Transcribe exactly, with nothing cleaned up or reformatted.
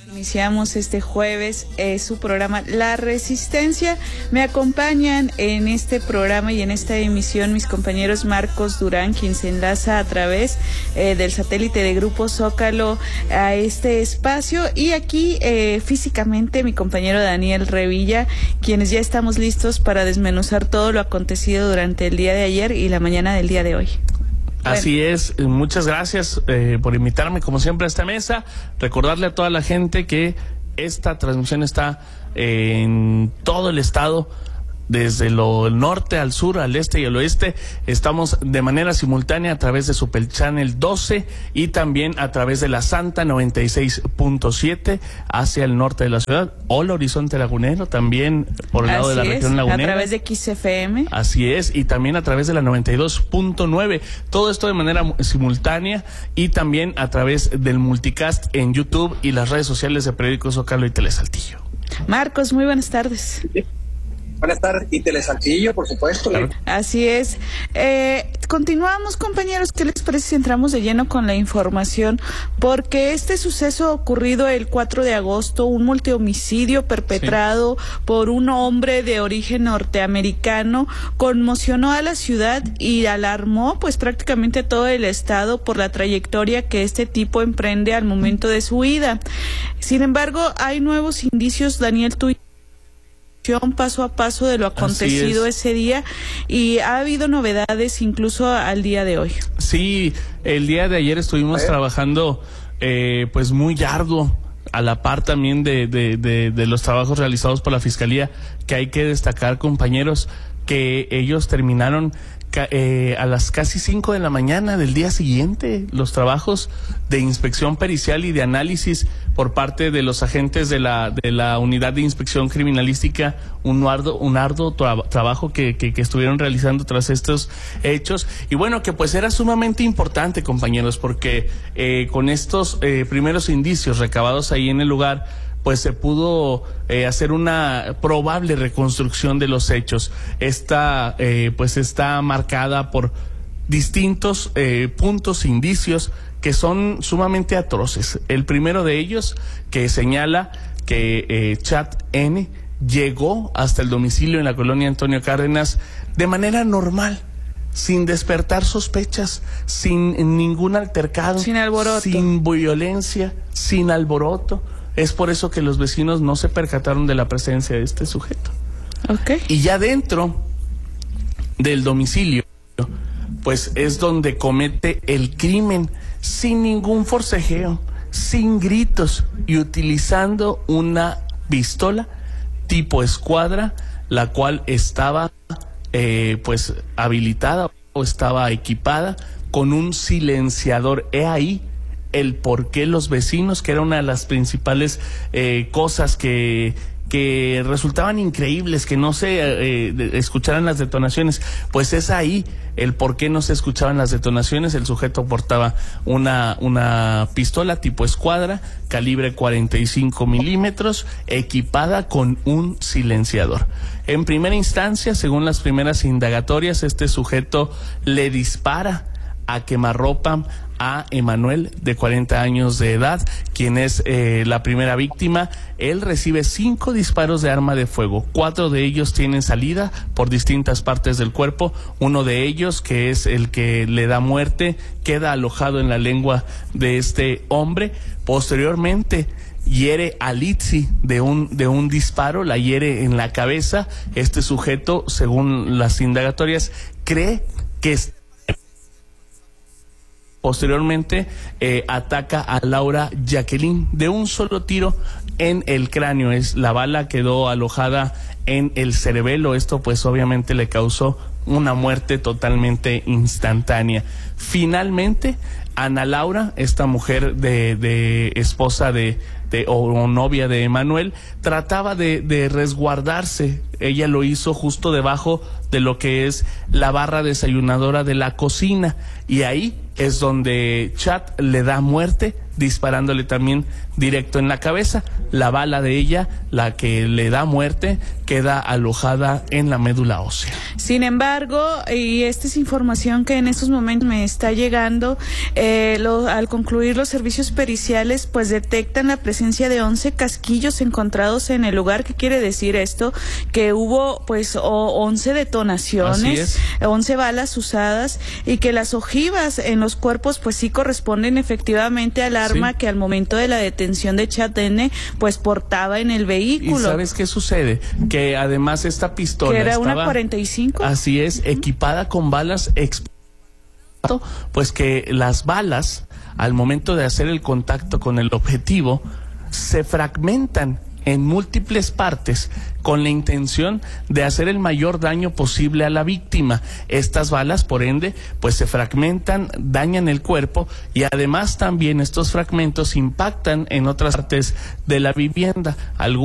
Iniciamos este jueves eh, su programa La Resistencia. Me acompañan en este programa y en esta emisión mis compañeros Marcos Durán, quien se enlaza a través eh, del satélite de Grupo Zócalo a este espacio, y aquí eh, físicamente mi compañero Daniel Revilla, quienes ya estamos listos para desmenuzar todo lo acontecido durante el día de ayer y la mañana del día de hoy. Así bueno. es, muchas gracias eh, por invitarme como siempre a esta mesa. Recordarle a toda la gente que esta transmisión está eh, en todo el estado, desde lo el norte al sur, al este y al oeste. Estamos de manera simultánea a través de Super Channel doce y también a través de la Santa noventa y seis punto siete hacia el norte de la ciudad. Hola Horizonte Lagunero, también por el Así lado de la es, región lagunera. A través de X F M. Así es, y también a través de la noventa y dos punto nueve. Todo esto de manera simultánea y también a través del multicast en YouTube y las redes sociales de Periódico Zócalo y Telesaltillo. Marcos, muy buenas tardes. Sí. Buenas tardes, y Telesaltillo, por supuesto. Claro. Así es. Eh, continuamos, compañeros. ¿Qué les parece si entramos de lleno con la información? Porque este suceso ocurrido el cuatro de agosto, un multihomicidio perpetrado sí. por un hombre de origen norteamericano, conmocionó a la ciudad y alarmó pues prácticamente todo el estado por la trayectoria que este tipo emprende al momento de su huida. Sin embargo, hay nuevos indicios, Daniel, tú paso a paso de lo acontecido ese día, y ha habido novedades incluso al día de hoy. Sí, el día de ayer estuvimos trabajando eh, pues muy arduo, a la par también de, de, de, de los trabajos realizados por la Fiscalía, que hay que destacar, compañeros, que ellos terminaron Eh, a las casi cinco de la mañana del día siguiente los trabajos de inspección pericial y de análisis por parte de los agentes de la de la unidad de inspección criminalística, un arduo, un arduo tra trabajo que, que, que estuvieron realizando tras estos hechos, y bueno, que pues era sumamente importante, compañeros, porque eh, con estos eh, primeros indicios recabados ahí en el lugar, pues se pudo eh, hacer una probable reconstrucción de los hechos. Esta eh, pues está marcada por distintos eh, puntos, indicios que son sumamente atroces. El primero de ellos, que señala que eh, Chad N llegó hasta el domicilio en la colonia Antonio Cárdenas de manera normal, sin despertar sospechas, sin ningún altercado, sin alboroto, sin violencia, sin alboroto. Es por eso que los vecinos no se percataron de la presencia de este sujeto. Okay. Y ya dentro del domicilio, pues es donde comete el crimen, sin ningún forcejeo, sin gritos, y utilizando una pistola tipo escuadra, la cual estaba eh, pues habilitada o estaba equipada con un silenciador. He ahí el por qué los vecinos, que era una de las principales eh, cosas que que resultaban increíbles, que no se eh, escucharan las detonaciones, pues es ahí el por qué no se escuchaban las detonaciones. El sujeto portaba una una pistola tipo escuadra, calibre cuarenta y cinco milímetros, equipada con un silenciador. En primera instancia, según las primeras indagatorias, este sujeto le dispara a quemarropa a Emanuel, de cuarenta años de edad, quien es eh, la primera víctima. Él recibe cinco disparos de arma de fuego, cuatro de ellos tienen salida por distintas partes del cuerpo. Uno de ellos, que es el que le da muerte, queda alojado en la lengua de este hombre. Posteriormente hiere a Litsi de un de un disparo, la hiere en la cabeza. Este sujeto, según las indagatorias, cree que es Posteriormente eh, ataca a Laura Jacqueline de un solo tiro en el cráneo. Es la bala quedó alojada en el cerebelo. Esto pues obviamente le causó una muerte totalmente instantánea. Finalmente, Ana Laura, esta mujer de, de esposa de, de o, o novia de Emanuel, trataba de, de resguardarse. Ella lo hizo justo debajo de lo que es la barra desayunadora de la cocina, y ahí es donde Chad le da muerte disparándole también directo en la cabeza. La bala de ella, la que le da muerte, queda alojada en la médula ósea. Sin embargo, y esta es información que en estos momentos me está llegando, eh, lo, al concluir los servicios periciales, pues detectan la presencia de once casquillos encontrados en el lugar. ¿Qué quiere decir esto? Que hubo pues o, once detonaciones, once balas usadas, y que las ojivas en los cuerpos pues sí corresponden efectivamente al arma sí. que al momento de la detención de Chad N pues portaba en el vehículo. ¿Y sabes qué sucede? Que además esta pistola que era estaba, una cuarenta y cinco. Así es, uh-huh. equipada con balas exp- pues que las balas al momento de hacer el contacto con el objetivo se fragmentan en múltiples partes con la intención de hacer el mayor daño posible a la víctima. Estas balas, por ende, pues se fragmentan, dañan el cuerpo, y además también estos fragmentos impactan en otras partes de la vivienda. Algún